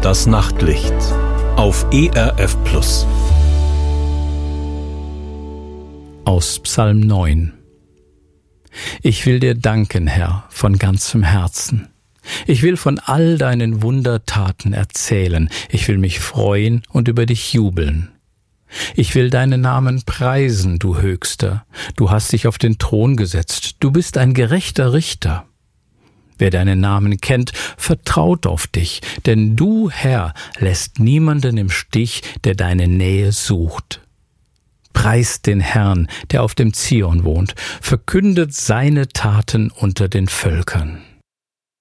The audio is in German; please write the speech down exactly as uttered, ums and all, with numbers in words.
Das Nachtlicht auf E R F Plus. Aus Psalm neun. Ich will dir danken, Herr, von ganzem Herzen. Ich will von all deinen Wundertaten erzählen. Ich will mich freuen und über dich jubeln. Ich will deinen Namen preisen, du Höchster. Du hast dich auf den Thron gesetzt. Du bist ein gerechter Richter. Wer deinen Namen kennt, vertraut auf dich, denn du, Herr, lässt niemanden im Stich, der deine Nähe sucht. Preist den Herrn, der auf dem Zion wohnt, verkündet seine Taten unter den Völkern.